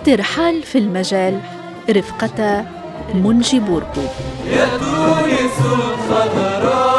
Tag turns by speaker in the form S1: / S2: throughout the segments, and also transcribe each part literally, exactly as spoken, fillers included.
S1: ترحال في المجال رفقة منجي بورغو.
S2: يا تونس الخضراء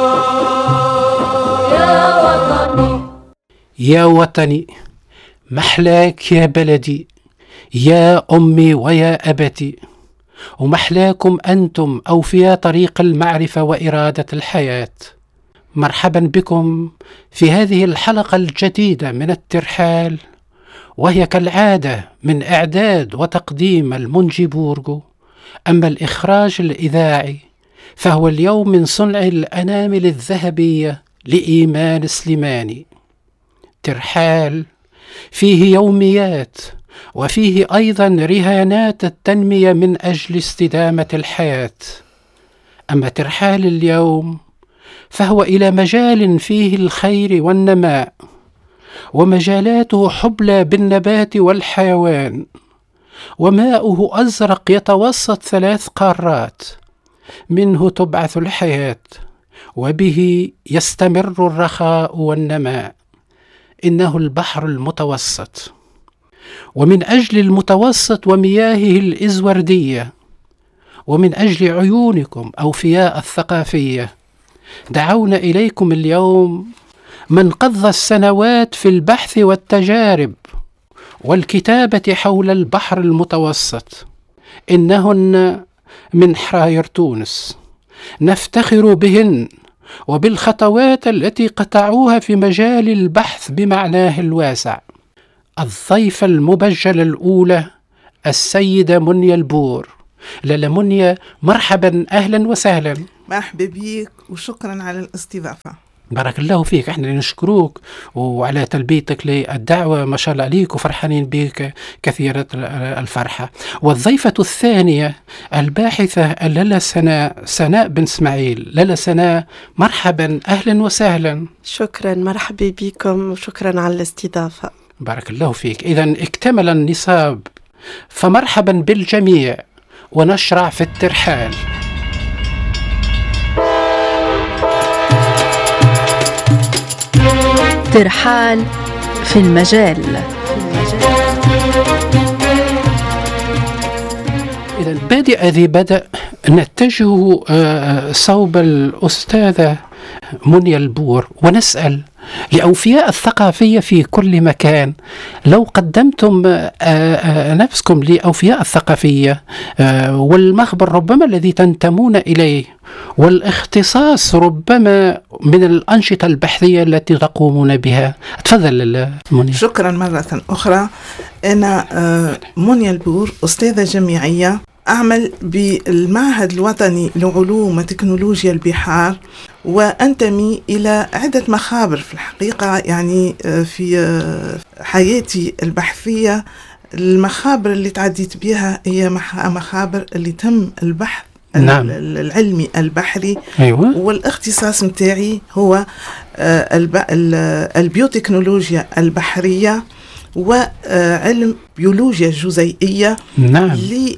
S3: يا وطني
S4: يا وطني محلاك يا بلدي، يا أمي ويا أبتي، ومحلاكم أنتم أوفياء طريق المعرفة وإرادة الحياة. مرحبا بكم في هذه الحلقة الجديدة من الترحال، وهي كالعادة من إعداد وتقديم المنجي بورغو، أما الإخراج الإذاعي فهو اليوم من صنع الأنامل الذهبية لإيمان سليماني. ترحال فيه يوميات وفيه أيضا رهانات التنمية من أجل استدامة الحياة. أما ترحال اليوم فهو إلى مجال فيه الخير والنماء، ومجالاته حبلى بالنبات والحيوان، وماؤه أزرق يتوسط ثلاث قارات، منه تبعث الحياة وبه يستمر الرخاء والنماء. إنه البحر المتوسط، ومن أجل المتوسط ومياهه الإزوردية، ومن أجل عيونكم أوفياء الثقافية، دعونا إليكم اليوم من قضى السنوات في البحث والتجارب والكتابة حول البحر المتوسط. إنهن من حراير تونس، نفتخر بهن وبالخطوات التي قطعوها في مجال البحث بمعناه الواسع. الضيفة المبجلة الأولى السيدة منيا البور. لالا منيا، مرحبا، أهلا وسهلا.
S5: مرحبا بيك وشكرا على الاستضافة.
S4: بارك الله فيك، احنا نشكروك وعلى تلبيتك للدعوة، ما شاء الله عليك، وفرحانين بك كثيرة الفرحة. والضيفة الثانية الباحثة لالا سناء سناء بن اسماعيل. لالا سناء، مرحبا، أهلا وسهلا.
S6: شكرا، مرحبا بكم وشكرا على الاستضافة.
S4: بارك الله فيك. إذن اكتمل النصاب، فمرحبا بالجميع، ونشرع في الترحال.
S1: ترحال في المجال.
S4: إذن بادئ ذي بدأ، نتجه صوب الأستاذة منيا البور ونسأل لأوفياء الثقافية في كل مكان، لو قدمتم نفسكم لأوفياء الثقافية والمخبر ربما الذي تنتمون إليه، والاختصاص ربما من الأنشطة البحثية التي تقومون بها. تفضل منيا.
S5: شكرا مرة أخرى. أنا منيا البور، أستاذة جامعية، أعمل بالمعهد الوطني لعلوم وتكنولوجيا البحار، وأنتمي إلى عدة مخابر في الحقيقة. يعني في حياتي البحثية المخابر اللي تعديت بها هي مخابر اللي تم البحث نعم. العلمي البحري.
S4: أيوة.
S5: والاختصاص متاعي هو البيوتكنولوجيا البحرية وعلم بيولوجيا جزيئية.
S4: نعم.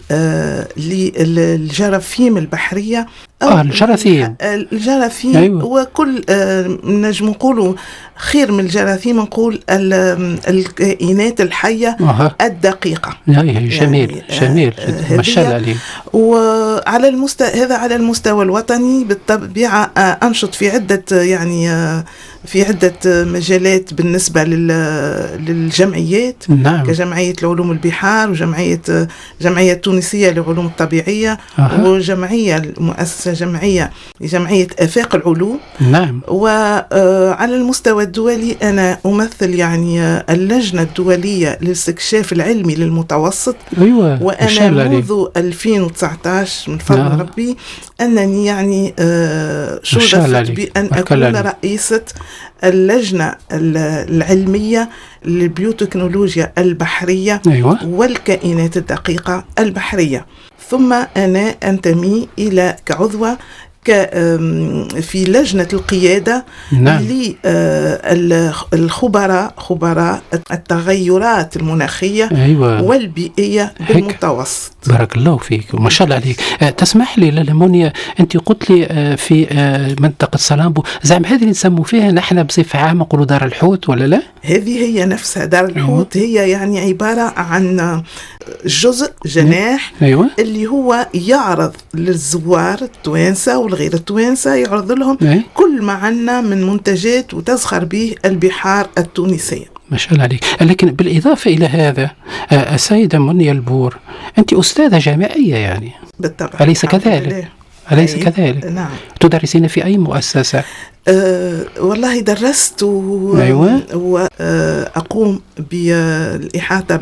S5: للجراثيم البحرية
S4: أو آه الجراثيم
S5: الجراثيم أيوة. وكل نجم نقولوا خير من الجراثيم نقول الكائنات الحية أه. الدقيقة.
S4: جميل يعني جميل ما شاء الله عليك.
S5: وعلى المستوى هذا على المستوى الوطني بالطبيعة أنشط في عدة يعني في عدة مجالات بالنسبة للجمعيات.
S4: نعم.
S5: كجمعية لعلوم البحار، وجمعية جمعية تونسية للعلوم الطبيعية
S4: أه.
S5: وجمعية مؤسسة جمعية جمعية آفاق العلوم.
S4: نعم.
S5: وعلى المستوى الدولي أنا أمثل يعني اللجنة الدولية للاستكشاف العلمي للمتوسط.
S4: أيوة.
S5: وأنا منذ ألفين وتسعة عشر من فضل نعم. ربي أنني يعني شرفت بأن أكون رئيسة اللجنة العلمية للبيوتكنولوجيا البحرية.
S4: أيوة.
S5: والكائنات الدقيقة البحرية. ثم أنا أنتمي إلى كعضوة في لجنة القيادة
S4: نعم.
S5: للخبراء خبراء التغيرات المناخية
S4: أيوة.
S5: والبيئية بالمتوسط.
S4: بارك الله فيك وما شاء الله عليك. أه تسمح لي لاله مونيا، انت قلت لي أه في أه منطقه صلامبو، زعم هذه اللي نسموا فيها نحن بصفه عامه نقولوا دار الحوت ولا لا؟
S5: هذه هي نفسها دار الحوت. هي يعني عباره عن جزء جناح
S4: أيوة.
S5: اللي هو يعرض للزوار التوانسه والغير التوانسه، يعرض لهم أيوة. كل ما عنا من منتجات وتزخر به البحار التونسيه.
S4: ما شاء الله عليك. لكن بالإضافة إلى هذا السيدة مونيا البور، أنت أستاذة جامعية يعني
S5: بالطبع،
S4: أليس كذلك؟ أليس
S5: أي.
S4: كذلك؟
S5: نعم.
S4: تدرسين في أي مؤسسة؟
S5: أه والله درست و...
S4: أيوة.
S5: وأقوم بالإحاطة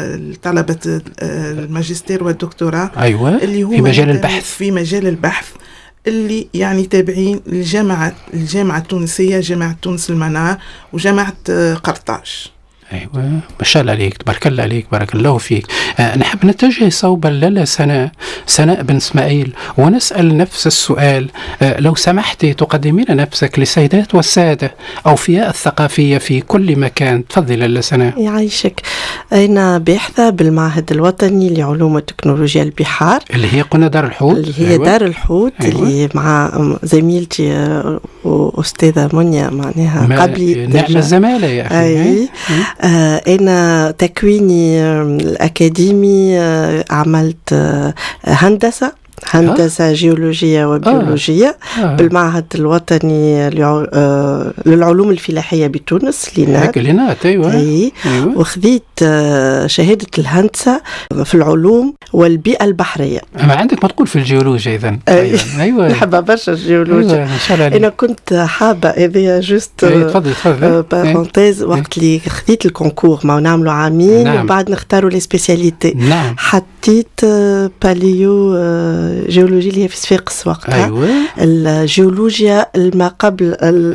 S5: بطلبة الماجستير والدكتوراه.
S4: أيوة.
S5: اللي هو
S4: في مجال البحث في
S5: مجال البحث اللي يعني تابعين الجامعة الجامعة التونسية، جامعة تونس المنار وجامعة قرطاج.
S4: أيوة ما شاء الله عليك، تبارك الله عليك، بارك الله فيك. آه نحب نتجه صوبا لاله سناء سناء بن اسماعيل ونسأل نفس السؤال. آه لو سمحتي تقدمين نفسك للسيدات والسادة أوفياء الثقافية في كل مكان. تفضلي لاله سناء.
S6: يعيشك. أنا باحثة بالمعهد الوطني لعلوم وتكنولوجيا البحار
S4: اللي هي قلنا دار الحوت،
S6: اللي هي أيوة. دار الحوت. أيوة. اللي مع زميلتي وأستاذة مونيا معناها قبلي.
S4: نعم الزمالة يا أخي.
S6: أي. آه أنا تكويني الأكاديمي آه عملت آه هندسة هندسة آه. جيولوجية وبيولوجية آه. آه. بالمعهد الوطني للعلوم الفلاحية بتونس لينات.
S4: لينات أيوة.
S6: أي. أيوة. وخذيت شهادة الهندسة في العلوم والبيئة البحرية.
S4: أما عندك ما تقول في الجيولوجيا إذن.
S6: أيوة. أيوة. نحب برشا الجيولوجيا.
S4: أيوة. إن شاء الله.
S6: أنا كنت حابة إذا جست
S4: تفضل تفضل
S6: بارونتيز وقت اللي خذيت الكونكور ما نعملوا عامين. نعم. وبعد نختاروا لي سبيسياليتي.
S4: نعم.
S6: حطيت باليو جيولوجيا اللي هي في صفاقس وقتها.
S4: أيوة.
S6: الجيولوجيا ما قبل